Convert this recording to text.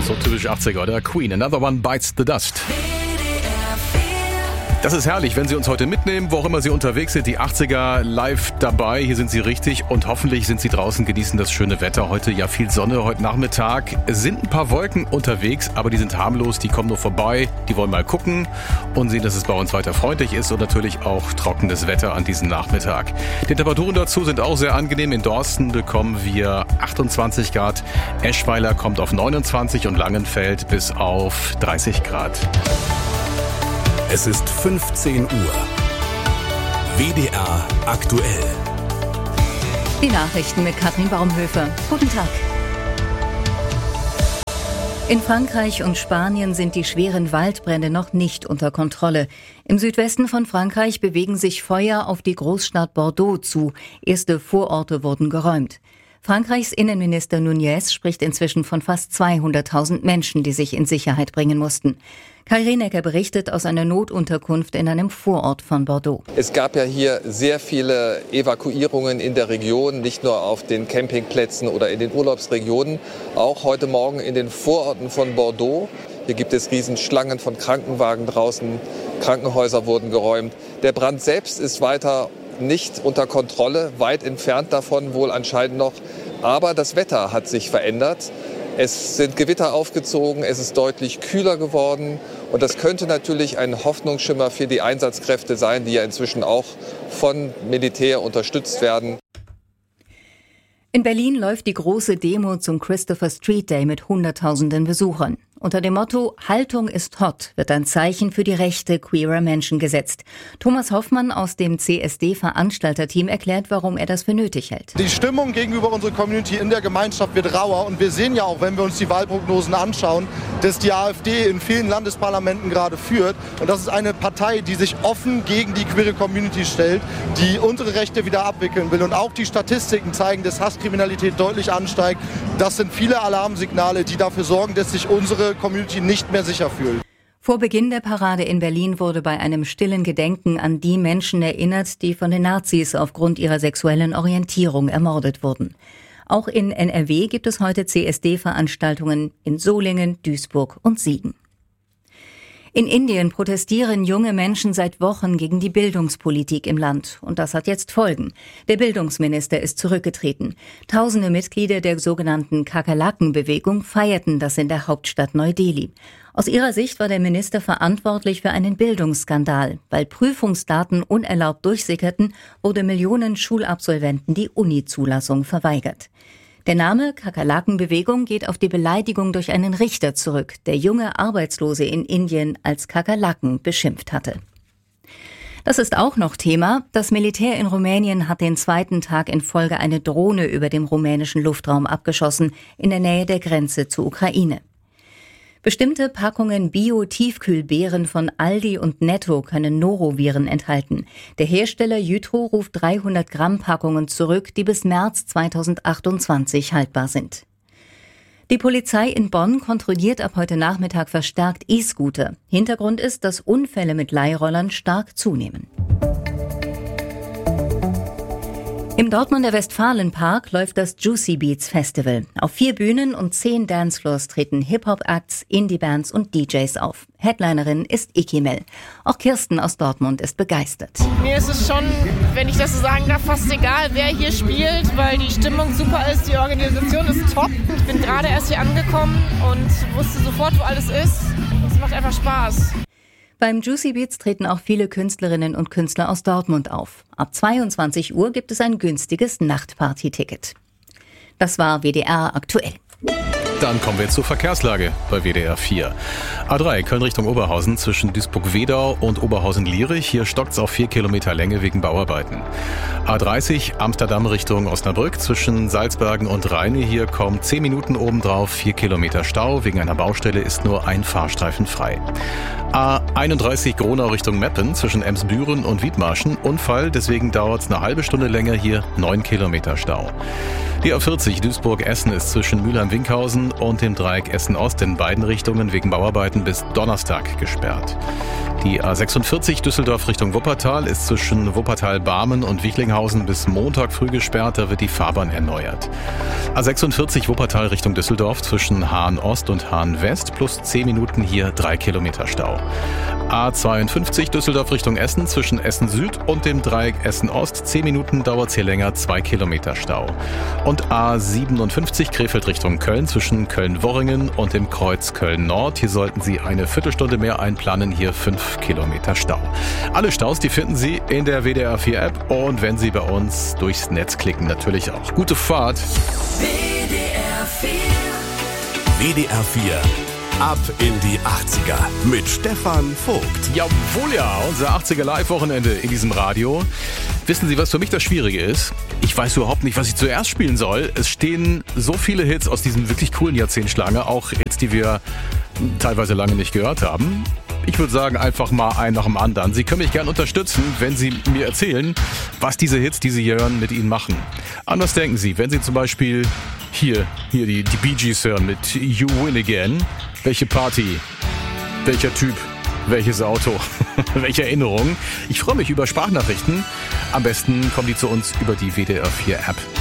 So typisch 80er, oder? Queen, Another One Bites the Dust. Das ist herrlich, wenn Sie uns heute mitnehmen, wo auch immer Sie unterwegs sind, die 80er live dabei. Hier sind Sie richtig und hoffentlich sind Sie draußen, genießen das schöne Wetter. Heute ja viel Sonne, heute Nachmittag sind ein paar Wolken unterwegs, aber die sind harmlos, die kommen nur vorbei. Die wollen mal gucken und sehen, dass es bei uns weiter freundlich ist und natürlich auch trockenes Wetter an diesem Nachmittag. Die Temperaturen dazu sind auch sehr angenehm. In Dorsten bekommen wir 28 Grad, Eschweiler kommt auf 29 und Langenfeld bis auf 30 Grad. Es ist 15 Uhr. WDR aktuell. Die Nachrichten mit Katrin Baumhöfer. Guten Tag. In Frankreich und Spanien sind die schweren Waldbrände noch nicht unter Kontrolle. Im Südwesten von Frankreich bewegen sich Feuer auf die Großstadt Bordeaux zu. Erste Vororte wurden geräumt. Frankreichs Innenminister Nunez spricht inzwischen von fast 200.000 Menschen, die sich in Sicherheit bringen mussten. Kai Rienecker berichtet aus einer Notunterkunft in einem Vorort von Bordeaux. Es gab ja hier sehr viele Evakuierungen in der Region, nicht nur auf den Campingplätzen oder in den Urlaubsregionen, auch heute Morgen in den Vororten von Bordeaux. Hier gibt es Riesenschlangen von Krankenwagen draußen, Krankenhäuser wurden geräumt. Der Brand selbst ist weiter nicht unter Kontrolle, weit entfernt davon wohl anscheinend noch. Aber das Wetter hat sich verändert. Es sind Gewitter aufgezogen, es ist deutlich kühler geworden und das könnte natürlich ein Hoffnungsschimmer für die Einsatzkräfte sein, die ja inzwischen auch von Militär unterstützt werden. In Berlin läuft die große Demo zum Christopher Street Day mit Hunderttausenden Besuchern. Unter dem Motto "Haltung ist hot" wird ein Zeichen für die Rechte queerer Menschen gesetzt. Thomas Hoffmann aus dem CSD-Veranstalterteam erklärt, warum er das für nötig hält. Die Stimmung gegenüber unserer Community in der Gemeinschaft wird rauer und wir sehen ja auch, wenn wir uns die Wahlprognosen anschauen, dass die AfD in vielen Landesparlamenten gerade führt. Und das ist eine Partei, die sich offen gegen die queere Community stellt, die unsere Rechte wieder abwickeln will. Und auch die Statistiken zeigen, dass Hasskriminalität deutlich ansteigt. Das sind viele Alarmsignale, die dafür sorgen, dass sich unsere Community nicht mehr sicher fühlt. Vor Beginn der Parade in Berlin wurde bei einem stillen Gedenken an die Menschen erinnert, die von den Nazis aufgrund ihrer sexuellen Orientierung ermordet wurden. Auch in NRW gibt es heute CSD-Veranstaltungen in Solingen, Duisburg und Siegen. In Indien protestieren junge Menschen seit Wochen gegen die Bildungspolitik im Land. Und das hat jetzt Folgen. Der Bildungsminister ist zurückgetreten. Tausende Mitglieder der sogenannten Kakerlaken-Bewegung feierten das in der Hauptstadt Neu-Delhi. Aus ihrer Sicht war der Minister verantwortlich für einen Bildungsskandal. Weil Prüfungsdaten unerlaubt durchsickerten, wurde Millionen Schulabsolventen die Uni-Zulassung verweigert. Der Name Kakerlaken-Bewegung geht auf die Beleidigung durch einen Richter zurück, der junge Arbeitslose in Indien als Kakerlaken beschimpft hatte. Das ist auch noch Thema. Das Militär in Rumänien hat den zweiten Tag in Folge eine Drohne über dem rumänischen Luftraum abgeschossen, in der Nähe der Grenze zur Ukraine. Bestimmte Packungen Bio-Tiefkühlbeeren von Aldi und Netto können Noroviren enthalten. Der Hersteller Jytro ruft 300 Gramm Packungen zurück, die bis März 2028 haltbar sind. Die Polizei in Bonn kontrolliert ab heute Nachmittag verstärkt E-Scooter. Hintergrund ist, dass Unfälle mit Leihrollern stark zunehmen. Im Dortmunder Westfalenpark läuft das Juicy Beats Festival. Auf 4 Bühnen und 10 Dancefloors treten Hip-Hop-Acts, Indie-Bands und DJs auf. Headlinerin ist Ikimel. Auch Kirsten aus Dortmund ist begeistert. Mir ist es schon, wenn ich das so sagen darf, fast egal, wer hier spielt, weil die Stimmung super ist, die Organisation ist top. Ich bin gerade erst hier angekommen und wusste sofort, wo alles ist. Es macht einfach Spaß. Beim Juicy Beats treten auch viele Künstlerinnen und Künstler aus Dortmund auf. Ab 22 Uhr gibt es ein günstiges Nachtparty-Ticket. Das war WDR aktuell. Dann kommen wir zur Verkehrslage bei WDR 4. A3 Köln Richtung Oberhausen zwischen Duisburg-Wedau und Oberhausen-Lierich. Hier stockt's auf 4 Kilometer Länge wegen Bauarbeiten. A30 Amsterdam Richtung Osnabrück zwischen Salzbergen und Rheine. Hier kommen 10 Minuten obendrauf, 4 Kilometer Stau. Wegen einer Baustelle ist nur ein Fahrstreifen frei. A31 Gronau Richtung Meppen zwischen Emsbüren und Wiedmarschen. Unfall, deswegen dauert es eine halbe Stunde länger hier, 9 Kilometer Stau. Die A40 Duisburg-Essen ist zwischen Mülheim-Winkhausen und dem Dreieck Essen-Ost in beiden Richtungen wegen Bauarbeiten bis Donnerstag gesperrt. Die A46 Düsseldorf Richtung Wuppertal ist zwischen Wuppertal-Barmen und Wichlinghausen bis Montag früh gesperrt, da wird die Fahrbahn erneuert. A46 Wuppertal Richtung Düsseldorf zwischen Hahn-Ost und Hahn-West plus 10 Minuten hier 3 Kilometer Stau. A52 Düsseldorf Richtung Essen zwischen Essen-Süd und dem Dreieck Essen-Ost. 10 Minuten dauert es hier länger, 2 Kilometer Stau. Und A57 Krefeld Richtung Köln zwischen Köln-Worringen und dem Kreuz Köln-Nord. Hier sollten Sie eine Viertelstunde mehr einplanen, hier 5 Kilometer Stau. Alle Staus, die finden Sie in der WDR 4 App und wenn Sie bei uns durchs Netz klicken, natürlich auch. Gute Fahrt. WDR 4. WDR 4. Ab in die 80er mit Stefan Vogt. Jawohl, ja, unser 80er Live-Wochenende in diesem Radio. Wissen Sie, was für mich das Schwierige ist? Ich weiß überhaupt nicht, was ich zuerst spielen soll. Es stehen so viele Hits aus diesem wirklich coolen Jahrzehntschlager, auch Hits, die wir teilweise lange nicht gehört haben. Ich würde sagen, einfach mal einen nach dem anderen. Sie können mich gerne unterstützen, wenn Sie mir erzählen, was diese Hits, die Sie hier hören, mit Ihnen machen. Anders denken Sie, wenn Sie zum Beispiel hier die Bee Gees hören mit You Win Again. Welche Party, welcher Typ, welches Auto, welche Erinnerungen. Ich freue mich über Sprachnachrichten. Am besten kommen die zu uns über die WDR 4 App.